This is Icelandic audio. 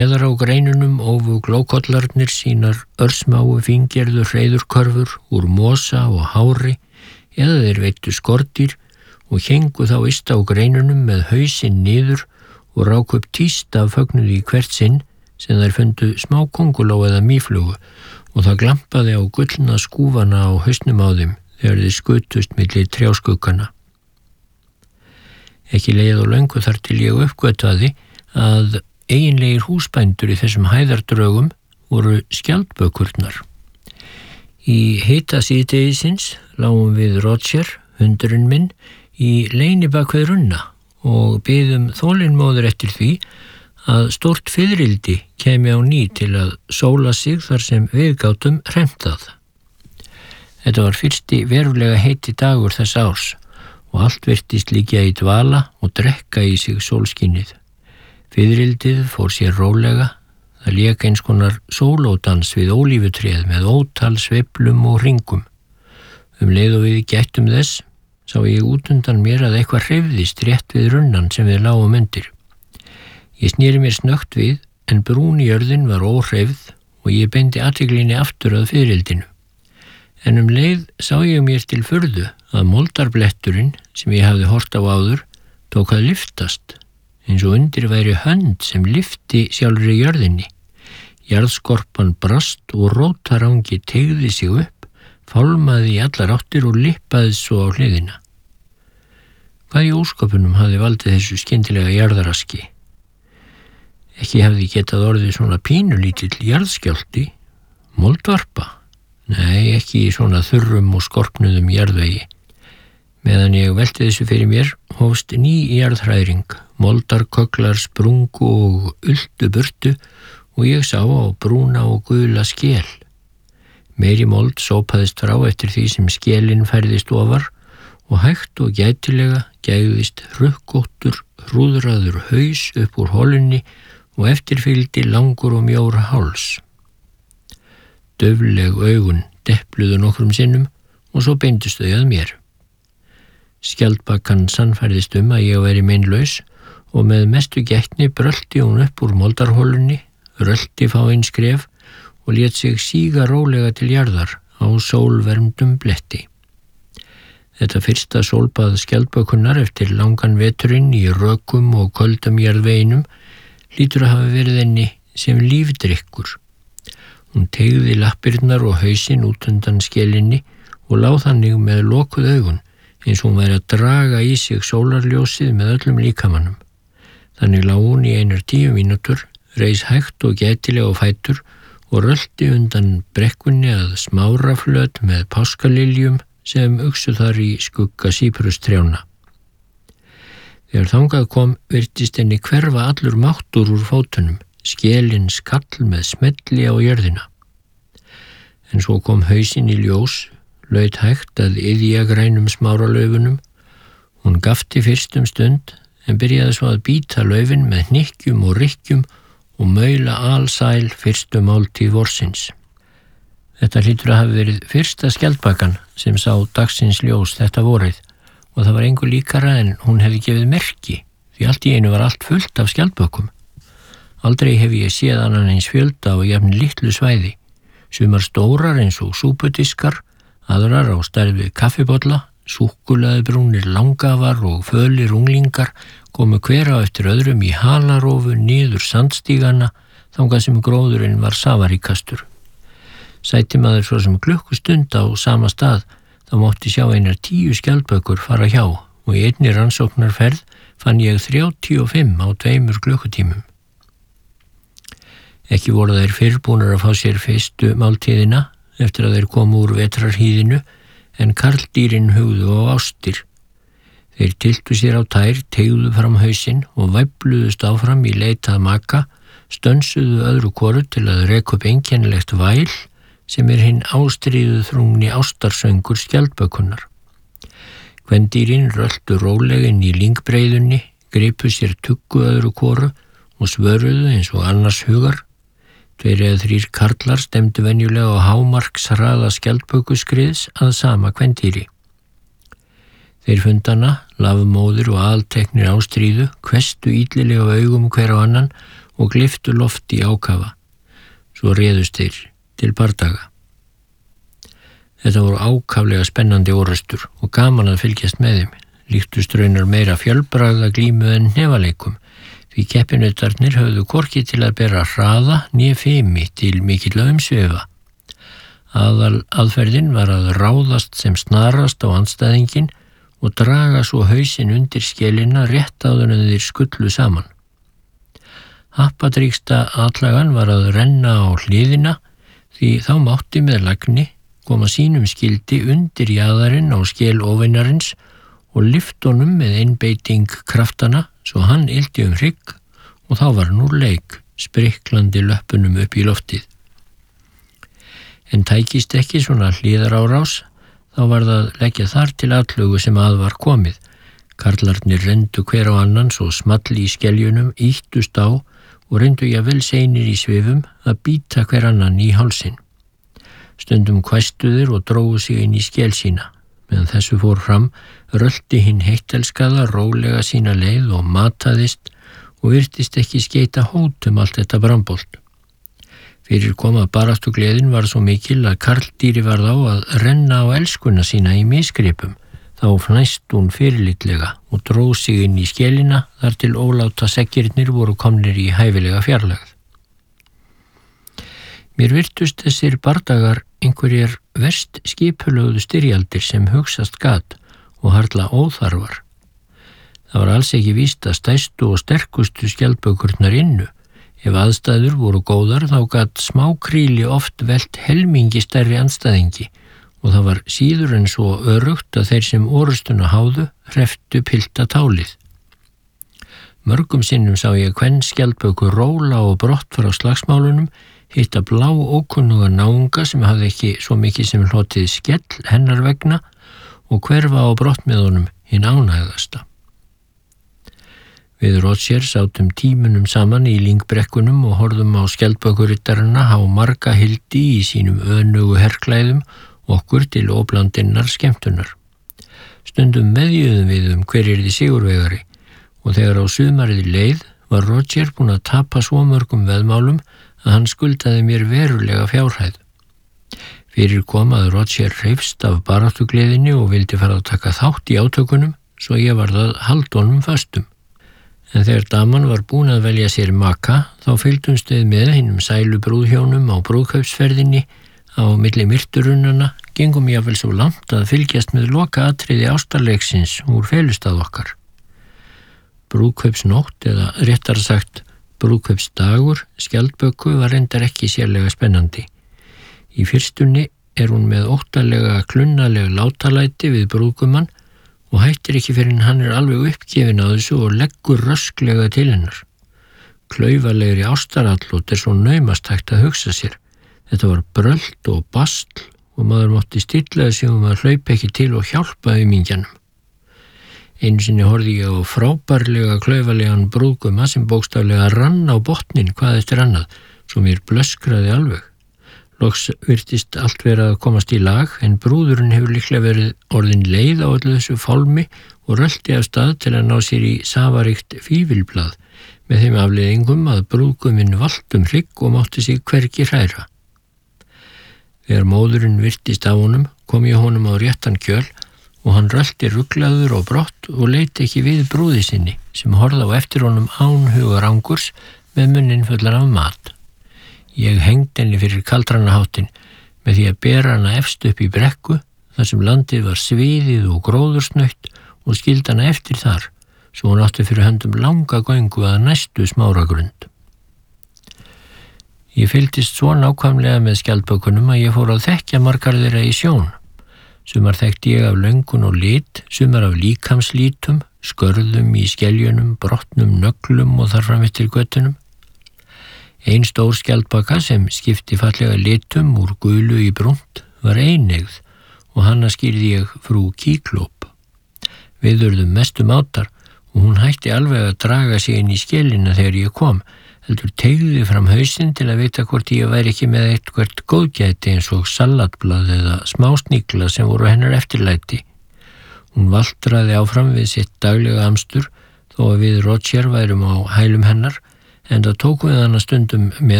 Neðar á greinunum ófu glókollarnir sínar örsmáu fíngerðu hreiðurkörfur úr mosa og hári eða þeir veittu skordýr og héngu þá yst á greinunum með hausinn niður og ráku upp tíst af fögnuði í hvert sinn sem þær fundu smá kónguló eða mýflugu og það glampaði á gullna skúfana á hausnum á þeim þegar þeir skutust milli trjáskuggana. Ekki leið og löngu þar til ég uppgötvaði að eiginlegir húsbændur í þessum hæðardrögum voru skjaldbökurnar. Í hita síðdegisins lágum við Roger, hundurinn minn, í leyni bak við runna og biðum þolinmóður eftir því að stórt fiðrildi kemi á ný til að sóla sig þar sem við gátum hremtað. Þetta var fyrsti verulega heiti dagur þess árs og allt virtist liggja í dvala og drekka í sig sólskinnið. Fiðrildið fór sér rólega, það lék eins konar sólódans við ólífutréð með ótal sveiflum og hringum. Leið og við gættum þess, sá ég út undan mér að eitthvað hreyfðist rétt við runnan sem við lágum undir. Ég sneri mér snöggt við, en brún jörðin var óhreyfð og ég beindi athyglinni aftur að fiðrildinu. En leið sá ég mér til furðu að moldarbletturinn sem ég hafði hort á áður tók að lyftast, eins og undir væri hönd sem lyfti sjálfri jörðinni. Jarðskorpan brast og rótarangi teygði sig upp, fálmaði í allar áttir og lippaði svo á hliðina. Hvað í ósköpunum hafði valdið þessu skyndilega jarðaraski? Ekki hafði getað orðið svona pínulítill jarðskjálfti, moldvarpa? Nei, ekki í svona þurrum og skorpnuðum jarðvegi. Meðan ég velti þessu fyrir mér, hófst ný jarðhræring, moldarkögglar sprungu og ultu burtu og ég sá á brúna og gula skel. Meiri mold sópaðist frá eftir því sem skelin færðist ofar og hægt og gætilega gægðist rukkóttur, hrúðraður haus upp úr holunni og eftirfylgdi langur og mjór háls. Daufleg augun depluðu nokkrum sinnum og svo beindust þau að mér. Skjaldbakan sannfærðist að ég væri meinlaus og með mestu gætni brölti hún upp úr moldarholunni, rölti fáein skref og lét sig síga rólega til jarðar á sólvermdum bletti. Þetta fyrsta sólbað skjaldbökunnar eftir langan veturinn í rökum og köldum jarðveginum hlýtur að hafa verið henni sem lífdrykkur. Hún teygði lappirnar og hausinn út undan skelinni og lá þannig með lokuð augun eins og hún væri að draga í sig sólarljósið með öllum líkamanum. Þannig lá hún í einar 10 mínútur, reis hægt og gætilega á fætur og rölti undan brekkunni að smáraflöt með páskaliljum sem uxu þar í skugga síprustrjána. Þegar þangað kom virtist henni hverfa allur máttur úr fótunum, skelin skall með smelli á jörðina. En svo kom hausinn í ljós, laut hægt að iðja grænum smáralaufunum. Hún gafti fyrst stund, en byrjaði svo að bíta laufin með hnykkjum og rykkjum og maula alsæl fyrstu máltíð vorsins. Þetta hlýtur að hafa verið fyrsta skjaldbakan sem sá dagsins ljós þetta vorið og það var engu líkara en hún hefði gefið merki, því allt í einu var allt fullt af skjaldbökum. Aldrei hef ég séð annan eins fjölda á jafn litlu svæði, sumar stórar eins og súpudiskar, aðrar á stærð við kaffibolla, súkkulaðibrúnir langafar og fölir unglingar komu hver á eftir öðrum í halarófu niður sandstígana þangað sem gróðurinn var safaríkastur. Sæti maður svo sem klukkustund á sama stað, þá mátti sjá einar 10 skjaldbökur fara hjá og í einni rannsóknarferð fann ég 35 á 2 klukkutímum. Ekki voru þeir fyrr búnir að fá sér fyrstu máltíðina eftir að þeir komu úr vetrarhýðinu en karldýrin hugðu á ástir. Þeir tyltu sér á tær, teygðu fram hausinn og væfluðust áfram í leit að maka, stönsuðu öðru hvoru til að reka upp einkennilegt væl sem hinn ástríðu þrungni ástarsöngur skjaldbökunnar. Kvendýrin röltu róleginn í lyngbreiðunni, gripu sér tuggu öðru hvoru og svöruðu eins og annars hugar. 2 eða 3 karlar stemdu venjulega á hámarkshraða skjaldbökuskriðs að sama kvendýri. Þeir fundana, lafmóðir og alteknir ástríðu, hvestu illilega augum hver á annan og gleyptu loft í ákafa. Svo réðust þeir til bardaga. Þetta voru ákaflega spennandi orrustur og gaman að fylgjast með þeim. Líktust raunar meira fjölbragða glímu en hnefaleikum, því keppinautarnir höfðu hvorki til að bera hraða né fimi til mikilla umsvifa. Aðferðin var að ráðast sem snarast á andstæðinginn og draga svo hausinn undir skelina rétt áður en þeir skullu saman. Happadrýgsta atlagan var að renna á hliðina því þá mátti með lagni koma sínum skildi undir jaðarinn á skel óvinarins og lyfti honum með einbeiting kraftana svo hann ylti hrygg og þá var hann úr leik, spriklandi löppunum upp í loftið. En tækist ekki svona hliðarárás, þá var það leggja þar til atlögu sem að var komið. Karlarnir rendu hver á annan svo smalli í skeljunum, ýttust á og reyndu jafnvel seinir í svifum að bíta hver annan í hálsinn. Stundum hvæstu þeir og drógu sig inn í skel sína. Meðan þessu fór fram, rölti hinn heittelskaða rólega sína leið og mataðist og virtist ekki skeita hótum allt þetta brambolt. Fyrir koma baráttugleðin var svo mikil að karldýri varð á að renna á elskuna sína í misgripum. Þá fnæst hún fyrirlitlega og dróg sig inn í skelina þar til óláta seggirnir voru komnir í hæfilega fjarlægð. Mér virtust þessir bardagar einhverjar verst skipulögðu styrjaldir sem hugsast gat og harla óþarfar. Það var alls ekki víst að stærstu og sterkustu skjaldbökurnar innu. Ef aðstæður voru góðar þá gat smákríli oft velt helmingi stærri andstæðingi og það var síður en svo örugt að þeir sem orustuna háðu hrepptu pilta tálið. Mörgum sinnum sá ég hvern skjaldböku róla og brott frá slagsmálunum, hitta blá ókunnuga náunga sem hafði ekki svo mikið sem hlotið skell hennar vegna og hverfa á brott með honum hinn ánægðasta. Við Roger sátum tímunum saman í lyngbrekkunum og horfðum á skjaldbökurittarana há marga hildi í sínum önugu herklæðum okkur til óblandinnar skemmtunar. Stundum meðjuðum við hver yrði sigurvegari og þegar á sumarið leið var Roger búinn að tapa svo mörgum veðmálum að hann skuldaði mér verulega fjárhæð. Fyrir kom að Roger hreifst af baráttugleðinni og vildi fara að taka þátt í átökunum svo ég varð að halda honum föstum. En þegar daman var búin að velja sér maka þá fylgdumst við með hinum sælu brúðhjónum á brúðkaupsferðinni á milli myrturunnana, gengum jafnvel svo langt að fylgjast með lokaatriði ástarleiksins úr felustað okkar. Brúðkaupsnótt eða réttara sagt brúðkaupsdagur skjaldböku var reyndar ekki sérlega spennandi. Í fyrstunni hún með óttalega klunnalega látalæti við brúðgumann og hættir ekki fyrir hann alveg uppgefin á þessu og leggur rösklega til hennar. Klaufalegri ástarallot svo naumast hægt að hugsa sér. Þetta var brölt og bastl og maður mátti stillaði sig að hlaupa ekki til og hjálpa aumingjanum. Einu sinni horfði ég á frábærlega klaufalegan brúðguma sem bókstaflega rann á botnin hvað eftir annað, svo mér blöskraði alveg. Loks virtist allt vera að komast í lag en brúðurinn hefur líklega verið orðin leið á öllu þessu fálmi og rölti af stað til að ná sér í safaríkt fífilblað með þeim afleiðingum að brúðguminn valt hrygg og mátti sig hvergi hræra. Þegar móðurinn virtist af honum kom ég honum á réttan kjöl og hann rölti ruglaður og brott og leit ekki við brúði sinni sem horfði á eftir honum án hugar angurs með munnin fullan af mat. Ég hengdi henni fyrir kaldranaháttin með því að bera hana efst upp í brekku þar sem landið var sviðið og gróðursnautt og skildi hana eftir þar, svo hún átti fyrir höndum langa göngu að næstu smáragrund. Ég fylgdist svo nákvæmlega með skjaldbökunum að ég fór að þekkja margar þeirra í sjón. Sumar þekkti ég af löngun og lit, sumar af líkamslítum, skörðum í skeljunum, brotnum nöglum og þar fram eftir göttunum. Ein stór skjaldbaka sem skipti fallega litum úr gulu í brúnt var eineigð og hana skýrði ég frú Kíklóp. Við urðum mestu mátar og hún hætti alveg að draga sig inn í skelina þegar ég kom, heldur teygði fram hausinn til að vita hvort ég væri ekki með eitthvert góðgæti eins og salatblað eða smásnigla sem voru hennar eftirlæti. Hún valtraði áfram við sitt daglega amstur þó að við Roger værum á hælum hennar, en það tók við hana stundum með